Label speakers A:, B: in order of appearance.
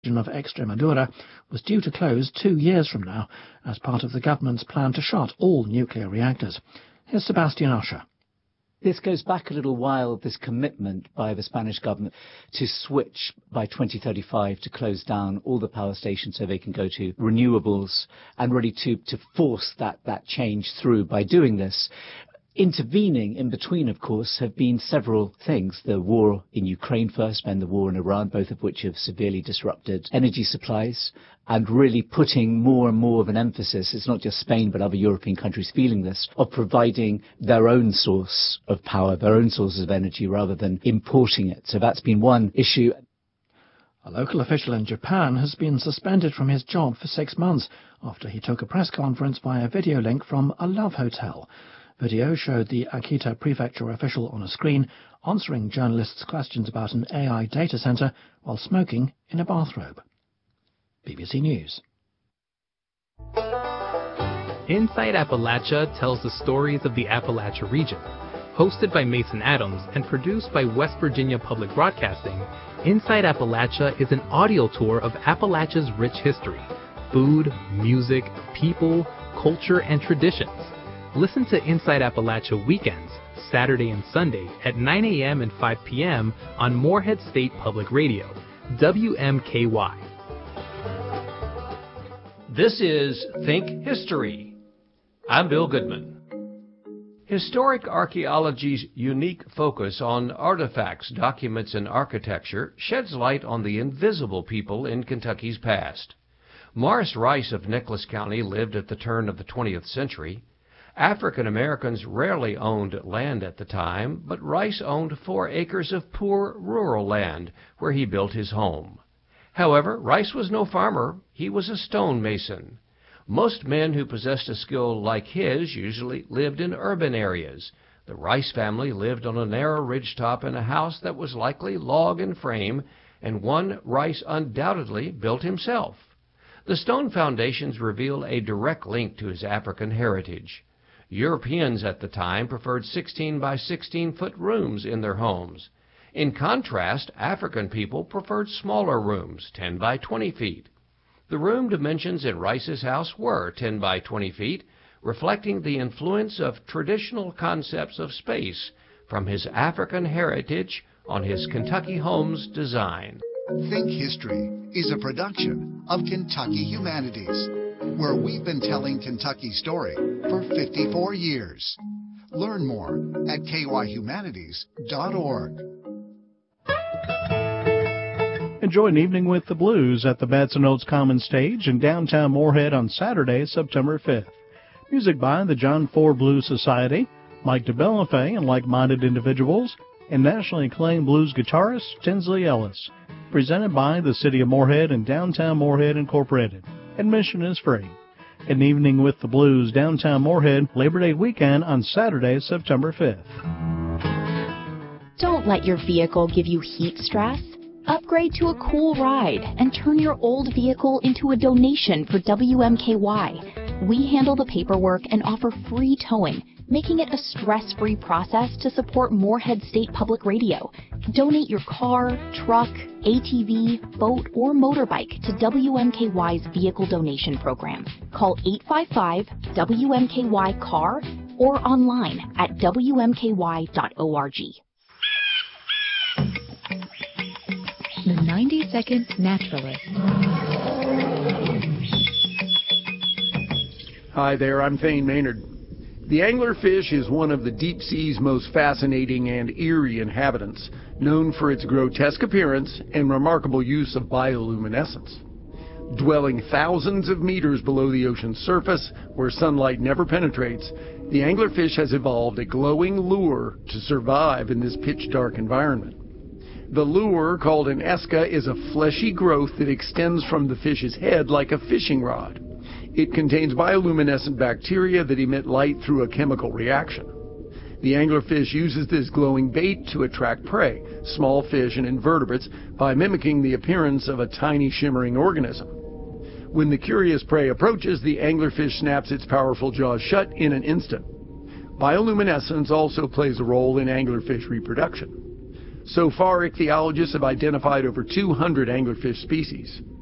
A: of Extremadura was due to close 2 years from now as part of the government's plan to shut all nuclear reactors. Here's Sebastian Usher.
B: This goes back a little while, this commitment by the Spanish government to switch by 2035 to close down all the power stations so they can go to renewables, and really to force that change through by doing this. Intervening in between, of course, have been several things. The war in Ukraine first, then the war in Iran, both of which have severely disrupted energy supplies, and really putting more and more of an emphasis, it's not just Spain but other European countries feeling this, of providing their own source of power, their own sources of energy, rather than importing it. So that's been one issue.
A: A local official in Japan has been suspended from his job for 6 months after he took a press conference via video link from a love hotel. Video showed the Akita Prefecture official on a screen answering journalists' questions about an AI data center while smoking in a bathrobe. BBC News.
C: Inside Appalachia tells the stories of the Appalachia region. Hosted by Mason Adams and produced by West Virginia Public Broadcasting, Inside Appalachia is an audio tour of Appalachia's rich history, food, music, people, culture, and traditions. Listen to Inside Appalachia weekends, Saturday and Sunday at 9 a.m. and 5 p.m. on Morehead State Public Radio, WMKY.
D: This is Think History. I'm Bill Goodman. Historic archaeology's unique focus on artifacts, documents, and architecture sheds light on the invisible people in Kentucky's past. Morris Rice of Nicholas County lived at the turn of the 20th century. African Americans rarely owned land at the time, but Rice owned 4 acres of poor rural land where he built his home. However, Rice was no farmer. He was a stonemason. Most men who possessed a skill like his usually lived in urban areas. The Rice family lived on a narrow ridgetop in a house that was likely log and frame, and one Rice undoubtedly built himself. The stone foundations reveal a direct link to his African heritage. Europeans at the time preferred 16 by 16 foot rooms in their homes. In contrast, African people preferred smaller rooms, 10 by 20 feet. The room dimensions in Rice's house were 10 by 20 feet, reflecting the influence of traditional concepts of space from his African heritage on his Kentucky home's design.
E: Think History is a production of Kentucky Humanities, where we've been telling Kentucky's story for 54 years. Learn more at kyhumanities.org.
F: Enjoy an evening with the blues at the Batson Oaks Common Stage in downtown Morehead on Saturday, September 5th. Music by the John Ford Blues Society, Mike DeBellafay and like-minded individuals, and nationally acclaimed blues guitarist Tinsley Ellis. Presented by the City of Morehead and Downtown Morehead Incorporated. Admission is free. An evening with the blues, downtown Morehead, Labor Day weekend on Saturday, September 5th.
G: Don't let your vehicle give you heat stress. Upgrade to a cool ride and turn your old vehicle into a donation for WMKY. We handle the paperwork and offer free towing, making it a stress-free process to support Morehead State Public Radio. Donate your car, truck, ATV, boat, or motorbike to WMKY's Vehicle Donation Program. Call 855-WMKY-CAR or online at WMKY.org.
H: The 90-Second Naturalist.
I: Hi there, I'm Thane Maynard. The anglerfish is one of the deep sea's most fascinating and eerie inhabitants, known for its grotesque appearance and remarkable use of bioluminescence. Dwelling thousands of meters below the ocean's surface, where sunlight never penetrates, the anglerfish has evolved a glowing lure to survive in this pitch-dark environment. The lure, called an esca, is a fleshy growth that extends from the fish's head like a fishing rod. It contains bioluminescent bacteria that emit light through a chemical reaction. The anglerfish uses this glowing bait to attract prey, small fish and invertebrates, by mimicking the appearance of a tiny shimmering organism. When the curious prey approaches, the anglerfish snaps its powerful jaws shut in an instant. Bioluminescence also plays a role in anglerfish reproduction. So far, ichthyologists have identified over 200 anglerfish species.